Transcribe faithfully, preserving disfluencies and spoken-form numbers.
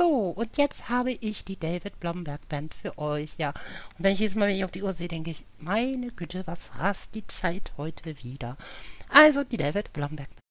So, und jetzt habe ich die David Blomberg Band für euch, ja. Und wenn ich jedes Mal, wenn ich auf die Uhr sehe, denke ich, meine Güte, was rast die Zeit heute wieder. Also die David Blomberg